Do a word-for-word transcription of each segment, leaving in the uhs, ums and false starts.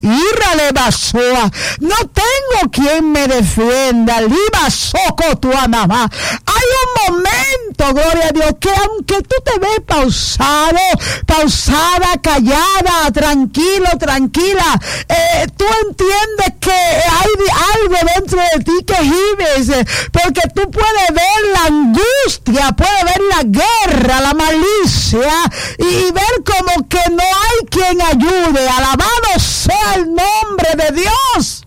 Írale basoa, no tengo quien me defienda, liba soco tu anamá. Hay un momento, gloria a Dios, que aunque tú te ves pausado, pausada, callada, tranquilo, tranquila, eh, tú entiendes que hay algo dentro de ti que gimes, eh, porque tú puedes ver la angustia, puedes ver la guerra, la malicia, y, y ver como que no hay quien ayude. Alabado sea el nombre de Dios.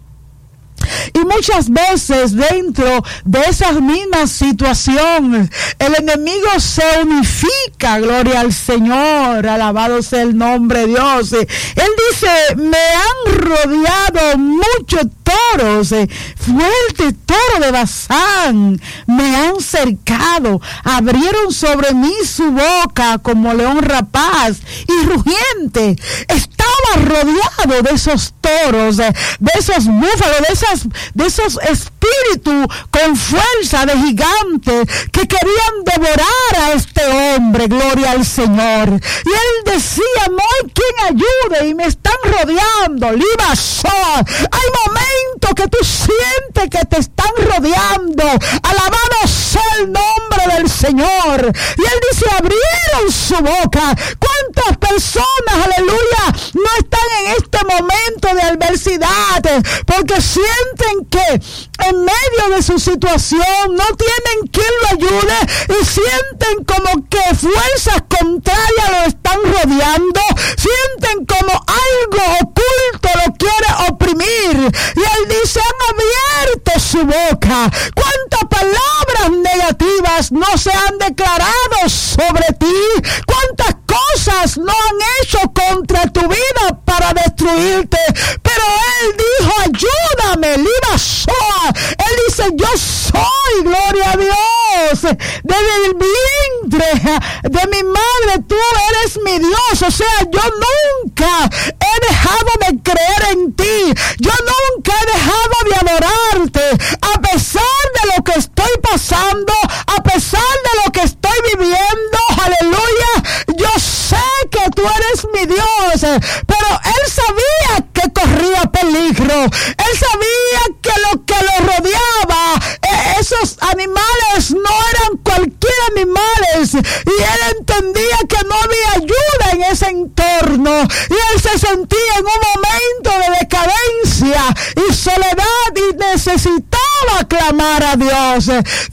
Y muchas veces dentro de esas mismas situaciones el enemigo se unifica, gloria al Señor, alabado sea el nombre de Dios. Él dice, me han rodeado muchos toros, fuertes toros de Basán, me han cercado, abrieron sobre mí su boca como león rapaz y rugiente. Estaba rodeado de esos toros, de esos búfalos, de esas de esos espíritus con fuerza de gigantes que querían devorar a este hombre, gloria al Señor. Y él decía, no hay quien ayude y me están rodeando, liba so. Hay momentos que tú sientes que te están rodeando, alabado sea el nombre del Señor. Y él dice, abrieron su boca. ¿Cuántas personas, aleluya, no están en este momento de adversidad porque sienten que en medio de su situación no tienen quien lo ayude y sienten como que fuerzas contrarias lo están rodeando, sienten como algo oculto lo quiere oprimir? Y él dice, han abierto su boca. ¿Cuántas palabras negativas no se han declarado sobre ti? ¿Cuántas cosas no han hecho contra tu vida para destruirte? Pero él dijo, ayúdame, liba soa. Él dice, yo soy, gloria a Dios, desde el vientre de mi madre tú eres mi Dios. O sea, yo nunca he dejado de creer en ti, yo nunca he dejado de adorarte, a pesar de lo que estoy pasando, a pesar de lo que estoy viviendo, aleluya, yo sé que tú eres mi Dios. Pero él sabía que corría peligro, él sabía que lo que lo rodeaba, eh, esos animales no eran cualquier animales, y él entendía que no había ayuda en ese entorno, y él se sentía en un momento de decadencia y soledad y necesitaba clamar a Dios,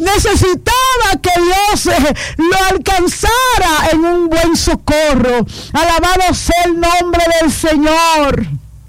necesitaba que Dios eh, lo alcanzara en un buen socorro. Alabado sea el nombre del Señor.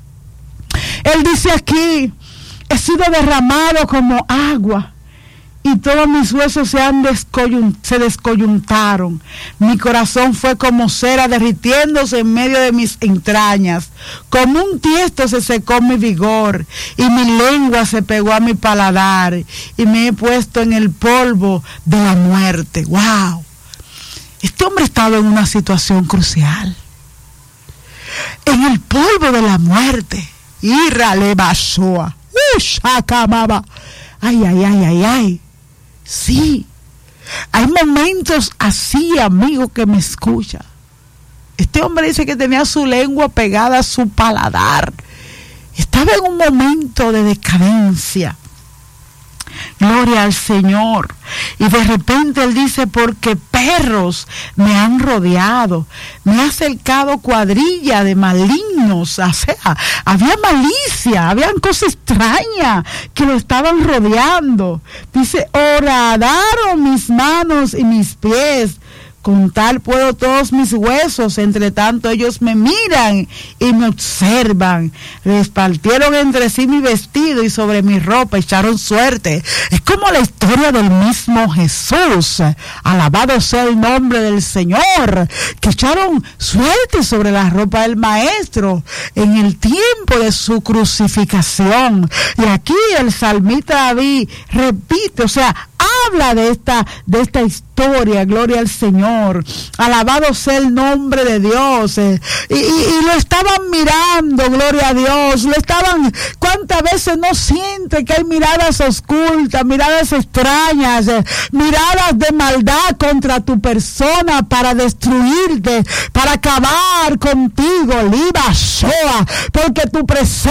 Él dice aquí, he sido derramado como agua y todos mis huesos se, han descoyun- se descoyuntaron. Mi corazón fue como cera derritiéndose en medio de mis entrañas. Como un tiesto se secó mi vigor y mi lengua se pegó a mi paladar y me he puesto en el polvo de la muerte. ¡Wow! Este hombre estaba en una situación crucial. En el polvo de la muerte. Írale basoa. Ushacamaba. Ay, ay, ay, ay, ay. Sí. Hay momentos así, amigo, que me escucha. Este hombre dice que tenía su lengua pegada a su paladar. Estaba en un momento de decadencia. Gloria al Señor. Y de repente él dice, porque perros me han rodeado, me ha acercado cuadrilla de malignos. O sea, había malicia, habían cosas extrañas que lo estaban rodeando. Dice, horadaron mis manos y mis pies, con tal puedo todos mis huesos, entre tanto ellos me miran y me observan. Repartieron entre sí mi vestido y sobre mi ropa echaron suerte. Es como la historia del mismo Jesús, alabado sea el nombre del Señor, que echaron suerte sobre la ropa del Maestro en el tiempo de su crucificación. Y aquí el salmista David repite, o sea, habla de esta, de esta historia, gloria al Señor, alabado sea el nombre de Dios, eh, y, y, y lo estaban mirando, gloria a Dios, lo estaban, cuántas veces no siente que hay miradas ocultas, miradas extrañas, eh, miradas de maldad contra tu persona para destruirte, para acabar contigo, liba soa, porque tu presencia